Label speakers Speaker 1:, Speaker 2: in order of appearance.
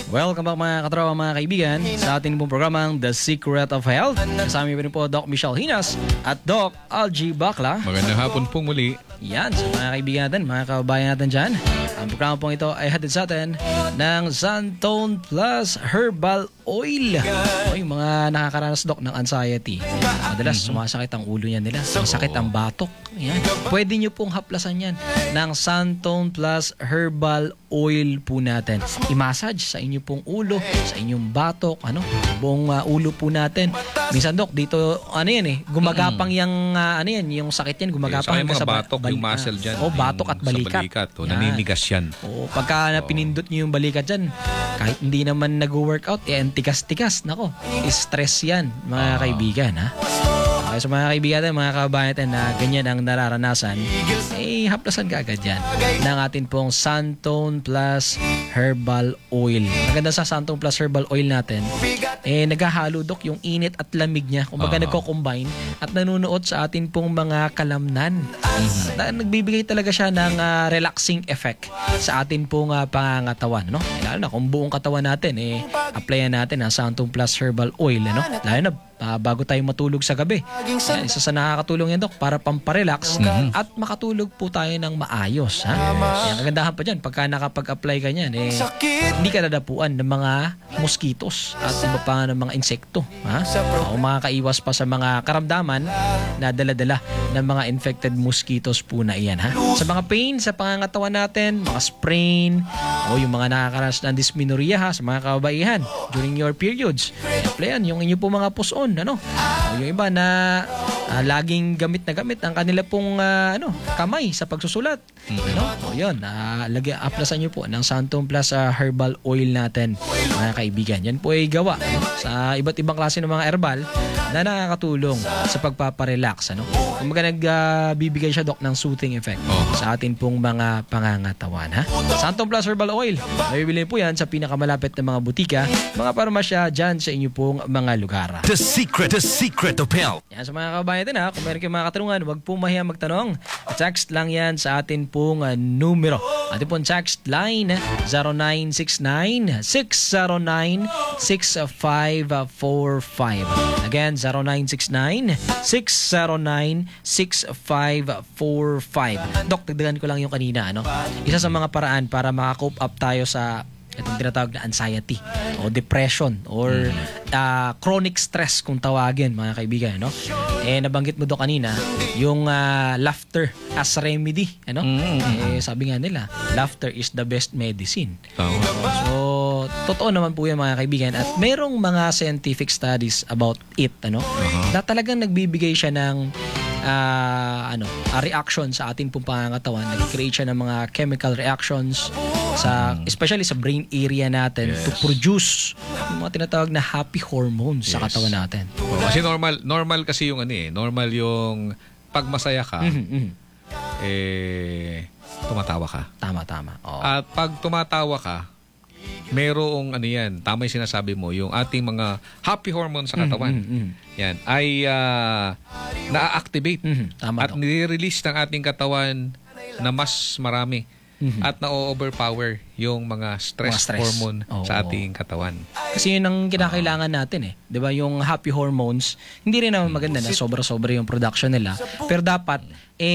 Speaker 1: Welcome back mga katrawa, mga kaibigan, sa ating pong programang The Secret of Health. Kasama rin po Doc Michelle Hinas at Doc Algie Bacla.
Speaker 2: Magandang hapon pong muli.
Speaker 1: Yan, sa mga kaibigan natin, mga kababayan natin dyan. Ang programa pong ito ay hatid sa atin ng Santone Plus Herbal Oil. O, yung mga nakakaranas, Doc, ng anxiety. Madalas sumasakit ang ulo niya nila. Masakit ang batok. Yan. Pwede nyo pong haplasan yan ng Santone Plus Herbal Oil po natin. I-massage sa inyo pong ulo, sa inyong batok, buong ulo po natin. Minsan, Doc, dito, gumagapang yung sakit yan, gumagapang
Speaker 2: sa mga batok, yung muscle dyan.
Speaker 1: Batok at balikat.
Speaker 2: Sa balikat, naninigas yan.
Speaker 1: Pagka pinindot nyo yung balikat dyan, kahit hindi naman nag-workout, tikas-tikas. Nako, stress yan, mga kaibigan, ha? Okay, sa mga kaibigan natin, mga kababayan natin na ganyan ang nararanasan, haplasan ka agad yan ng atin pong Santone Plus Herbal Oil. Maganda sa Santone Plus Herbal Oil natin, naghahalo, Dok, yung init at lamig niya. Kumbaga nagko-combine at nanunuot sa atin pong mga kalamnan. Nagbibigay talaga siya ng relaxing effect sa atin pong pangangatawan. Lalo na kung buong katawan natin, applyan natin ang Santone Plus Herbal Oil. Lalo na bago tayo matulog sa gabi. Yan, isa sa nakakatulong yan, Dok, para pamparelax at makatulog po tayo ng maayos. Yan, kagandahan pa dyan, pagka nakapag-apply ka niyan, hindi ka nadapuan ng mga mosquitos at iba pa ng mga insekto. O makakaiwas pa sa mga karamdaman na dala-dala ng mga infected mosquitos po na iyan. Sa mga pain sa pangangatawan natin, mga sprain, o yung mga nakakaranas ng dysmenorrhea sa mga kababaihan during your periods, applyan yung inyo po mga puson. O yung iba na laging gamit ang kanila pong kamay sa pagsusulat. O yun, aplasan nyo po ng Santone Plus Herbal Oil natin, mga kaibigan. Yan po ay gawa sa iba't ibang klase ng mga herbal na nakakatulong sa pagpaparelax. Kumbaga nagbibigay siya, Dok, ng soothing effect sa atin pong mga pangangatawan. Santone Plus Herbal Oil, mabibili po yan sa pinakamalapit na mga butika, mga parmasya dyan sa inyo pong mga lugar.
Speaker 3: The secret of health.
Speaker 1: Yan, sa mga kabayan natin, kung meron kayong mga katanungan, huwag po mahiya magtanong. Text lang yan sa atin pong numero. Atin pong text line 0969-609-6545. Again, 0969-609-6545. Dok, dagdagan ko lang yung kanina. Isa sa mga paraan para maka-cope up tayo sa itong tinatawag na anxiety o depression or chronic stress kung tawagin, mga kaibigan. Nabanggit mo, Dok, kanina yung laughter as remedy. Sabi nga nila, laughter is the best medicine. So, totoo naman po yan, mga kaibigan, at merong mga scientific studies about it, na talagang nagbibigay siya ng reaction sa ating pong pangangatawan. Nag-create siya ng mga chemical reactions especially sa brain area natin to produce yung mga tinatawag na happy hormones sa katawan natin.
Speaker 2: Kasi normal kasi yung normal yung pag masaya ka, tumatawa ka.
Speaker 1: Tama.
Speaker 2: At pag tumatawa ka, merong tama yung sinasabi mo, yung ating mga happy hormones sa katawan. Yan ay na-activate at nire-release ng ating katawan na mas marami at na-overpower yung mga stress hormone sa ating katawan.
Speaker 1: Kasi yun ang kinakailangan natin, 'di ba? Yung happy hormones, hindi rin naman maganda na sobra-sobra yung production nila. Pero dapat